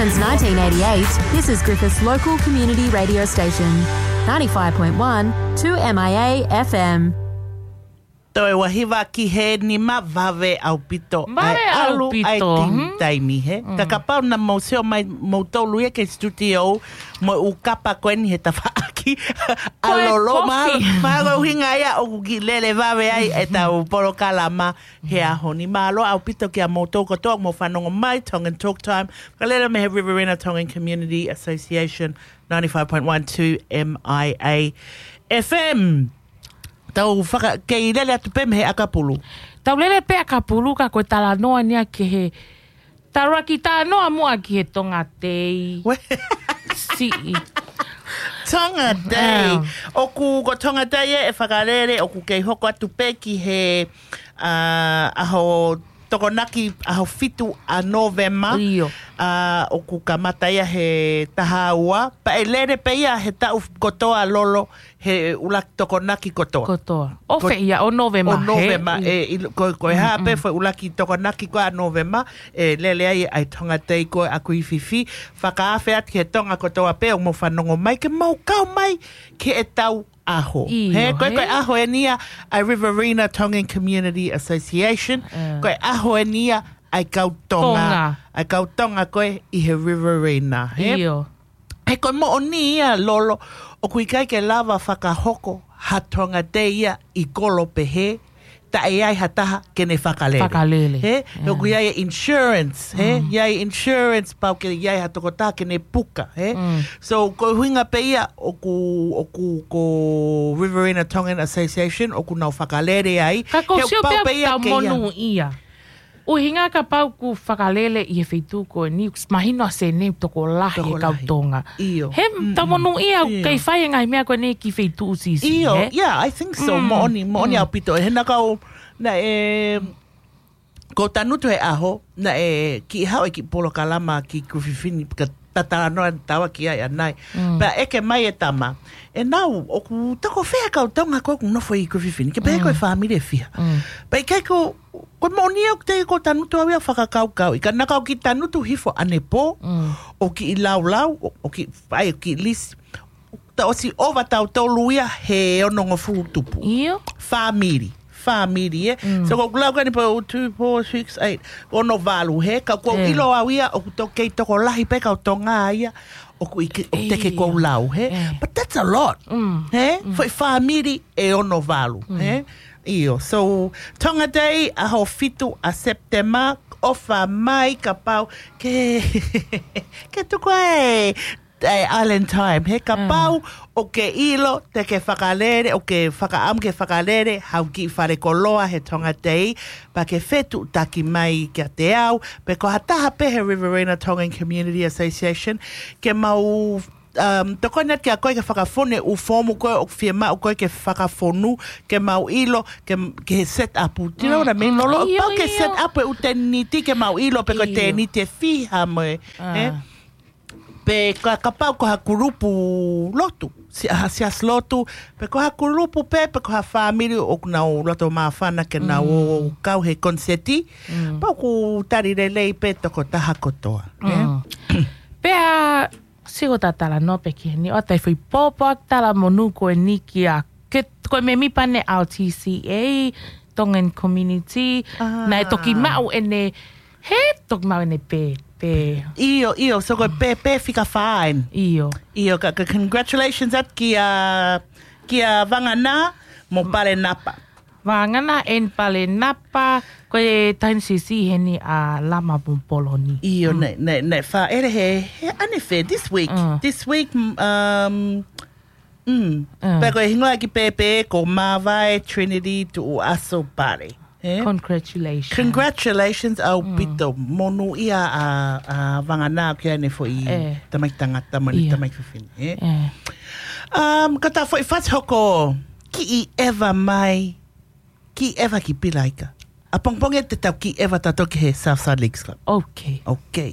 Since 1988, this is Griffith's local community radio station, 95.1 2MIA FM. Toi wahiwa ki he ni ma vave au pito. Vave au pito. Ai taimi he. Ka kapau na mauseo mai mautolu e ke studio mo u kapa koeni he tafaaki. Alolo malo hinga ia o gilele vave ai e tau poro kalama he aho ni malo au pito ki a mautou kotoa mo whanongo mai Tongan Talk Time. Kalera me he Riverina Tongan Community Association 95.12 MIA FM. Tau whaka, kei lele atu peme he akapulu. Tau lele pe akapulu ka koe tala noa nia ke he tarua ki tā noa mua ki he tonga tei. Si. Tonga Day. Oku ko Tonga Day e whakarere, oku kei hoko atu pe ki he aho tokonaki aho fitu a Novema. Io. Oku ka mataia he tahaua. Pa e lere pe ia he tau kotoa lolo he ulaki tokonaki kotoa. Kotoa. O ia o Novema. O Novema. Koe hape foi ulaki tokonaki koa a Novema. Lele ai Tonga Day koe aku i fifi. Whakaafe ati he tonga kotoa pe o mo whanongo mai ke mau kau mai ke e tau aho. Koe aho e nia ai Riverina Tongan Community Association. Koe aho e nia ai kautonga. Ai kautonga koe i he Riverina. Io. He koe mo o ni ia lolo o kui kai ke lava whakahoko ha Tonga Day ia i kolo pehe ta e ai hataha ke ne whakalele. Whakalele. O kui ai insurance. Iai insurance pau ke iai hatokota ke ne puka. So ko huinga pe ia o ku Riverina Tongan Association o ku nau whakalele ai. Ka ko sio pe tau monu ia. O hinga ka pau ku whakalele i he wheitu ko ni mahino se ne toko lahi e kautonga. Io. He tamonu ia kei whai ngai mea ko ne ki wheitu usisi. Io, yeah, I think so. Mooni au pito. He na kau, na ko tanutu he aho, na ki hao e ki polo kalama ki kuwhiwhini, ka tatara noa tawa ki ai anai. Pa eke mai e tama. E nau, o ku tako whea kautonga ko ku nofo i kuwhiwhini, ke pehe koe whamire whia. Pa i kai ko, ko maoni au te ko tanutu au ia whakakaukau. I ka nakau ki tanutu hifo ane po, o ki i lau, o ki i lisi. Ta o si ova tau tolu ia he onongo futupu. Io. Family, So ko lau kani pa 2, 4, 6, 8. Ono valu he, ka kua ilo au ia, o kuto kei toko lahi pe kau tonga ia, o teke kou lau he. But that's a lot. Foi family e ono valu. Io. So, Tonga Day, aho fitu a September, ofa mai ka pau, ke tuko Island Time. He ka pau o ke ilo te ke whakalere, o ke whakaam ke whakalere, hau ki whare koloa he Tonga Day, pa ke whetu taki mai kia te au, pe ko hataha pe he Riverina Tongan Community Association, ke mau toko net kia koe ke whakafone u fomu koe o whiema o koe ke whakafonu ke mau ilo ke set up u. Do you know what I mean? Lolo, pau ke set up u te niti ke mau ilo pe ko te niti e whiha moe. Pe ka pau ko hakurupu lotu. Si as lotu. Pe ko hakurupu pe ko ha family o nau loto mawhana ke nau o kau he konseti. Pau ku tarire lei pe toko taha kotoa. Pea sigo tatala no peki ni o tai foi popo tala monu ko ni kia ke ko me mi pane LTCA Tongan Community na toki mau ene he tok mau ene pe Io so ko pe fika fine. Io ka congratulations at kia vangana mo pale napa. Vangana en pale napa ko e tain sisi heni a lama poloni. Io ne fa ere he ane fe this week Pero hingoa ki pepe ko mawai Trinity to aso pare. Congratulations au pito monu ia a vangana kia ne foi tamai tangata mani tamai fifini. Kata foi fat hoko ki eva ki pilaika. A pongpong e te tau ki eva tato ki he Southside Leagues Club. Okay.